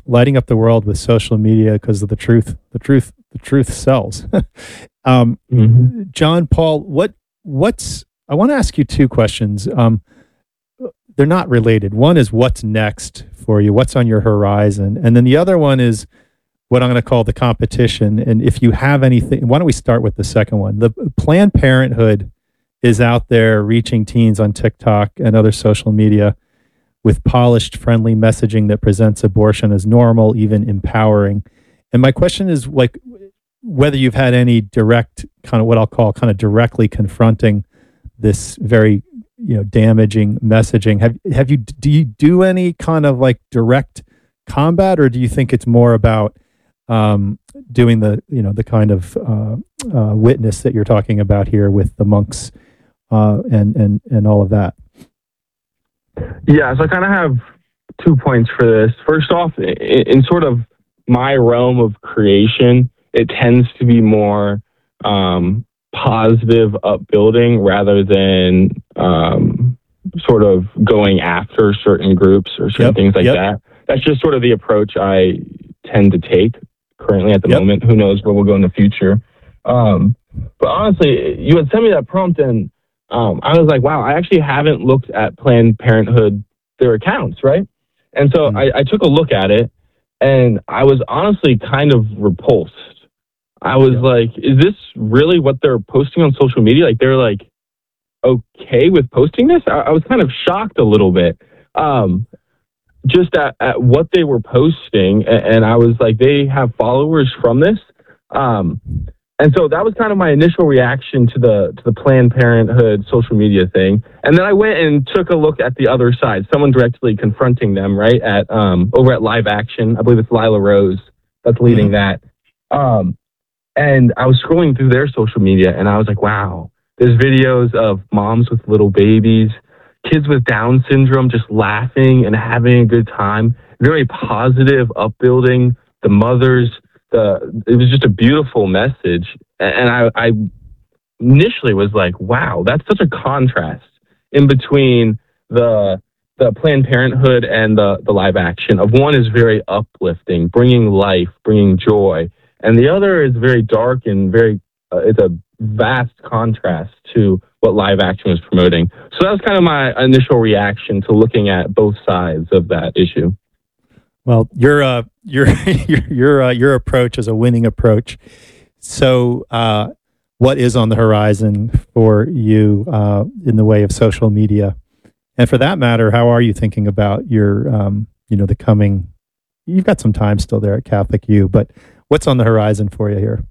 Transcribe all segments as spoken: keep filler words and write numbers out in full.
lighting up the world with social media because of the truth. The truth. The truth sells. um, Mm-hmm. John Paul, what what's I want to ask you two questions. Um, they're not related. One is what's next for you, what's on your horizon, and then the other one is what I'm going to call the competition. And if you have anything, why don't we start with the second one? The Planned Parenthood is out there reaching teens on TikTok and other social media with polished, friendly messaging that presents abortion as normal, even empowering. And my question is, like, whether you've had any direct kind of what I'll call kind of directly confronting this very, you know, damaging messaging. Have have you do you do any kind of like direct combat, or do you think it's more about um, doing the, you know, the kind of uh, uh, witness that you're talking about here with the monks uh, and and and all of that? Yeah, so I kind of have two points for this. First off, in, in sort of my realm of creation, it tends to be more um, positive upbuilding rather than um, sort of going after certain groups or certain Yep, things like yep. that. That's just sort of the approach I tend to take currently at the Yep. moment. Who knows where we'll go in the future. Um, but honestly, you had sent me that prompt and um, I was like, wow, I actually haven't looked at Planned Parenthood, their accounts, right? And so Mm. I, I took a look at it and I was honestly kind of repulsed. I was Yeah. like, is this really what they're posting on social media? Like, they're like, okay with posting this? I, I was kind of shocked a little bit. Um, just at, at what they were posting. And, and I was like, they have followers from this. Um, and so that was kind of my initial reaction to the to the Planned Parenthood social media thing. And then I went and took a look at the other side, someone directly confronting them, right, at um, over at Live Action. I believe it's Lila Rose that's leading Mhm. that. Um, and I was scrolling through their social media, and I was like, wow, there's videos of moms with little babies, kids with Down syndrome just laughing and having a good time. Very positive, upbuilding. The mothers, the it was just a beautiful message. And I, I initially was like, wow, that's such a contrast in between the the Planned Parenthood and the, the Live Action. Of one is very uplifting, bringing life, bringing joy. And the other is very dark and very, uh, it's a vast contrast to what Live Action was promoting. So that was kind of my initial reaction to looking at both sides of that issue. Well, your uh, your your your uh, your approach is a winning approach. So, uh, what is on the horizon for you uh, in the way of social media, and for that matter, how are you thinking about your, um, you know, the coming? You've got some time still there at Catholic U, but what's on the horizon for you here?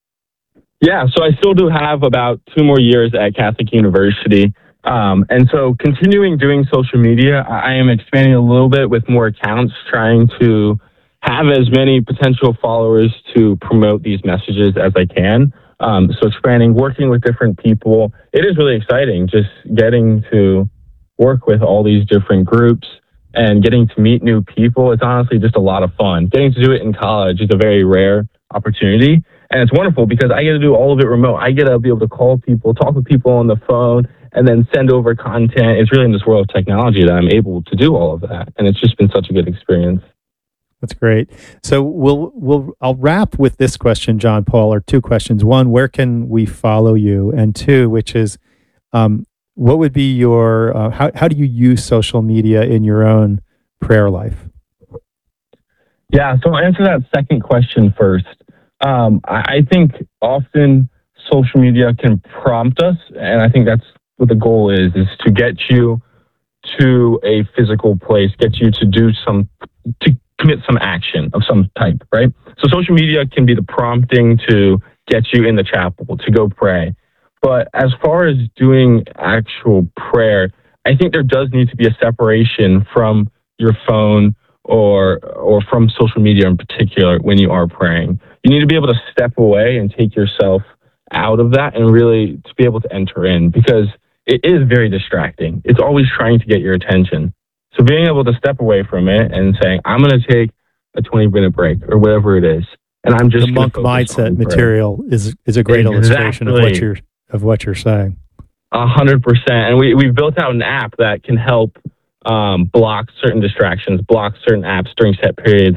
Yeah, so I still do have about two more years at Catholic University. Um, and so continuing doing social media, I am expanding a little bit with more accounts, trying to have as many potential followers to promote these messages as I can. Um, so expanding, working with different people. It is really exciting just getting to work with all these different groups and getting to meet new people. It's honestly just a lot of fun. Getting to do it in college is a very rare opportunity. And it's wonderful because I get to do all of it remote. I get to be able to call people, talk with people on the phone, and then send over content. It's really in this world of technology that I'm able to do all of that. And it's just been such a good experience. That's great. So we'll we'll I'll wrap with this question, John Paul, or two questions. One, where can we follow you? And two, which is, um, what would be your uh, how how do you use social media in your own prayer life? Yeah, so I'll answer that second question first. Um, I, I think often social media can prompt us, and I think that's what the goal is, is to get you to a physical place, get you to do some, to commit some action of some type, right? So social media can be the prompting to get you in the chapel, to go pray. But as far as doing actual prayer, I think there does need to be a separation from your phone or or from social media in particular when you are praying. You need to be able to step away and take yourself out of that and really to be able to enter in, because it is very distracting. It's always trying to get your attention. So being able to step away from it and saying, I'm going to take a twenty minute break or whatever it is, and I'm just The going monk to focus mindset on prayer. material is is a great illustration of what Exactly. you're of what you're saying. A hundred percent. And we, we've built out an app that can help um, block certain distractions, block certain apps during set periods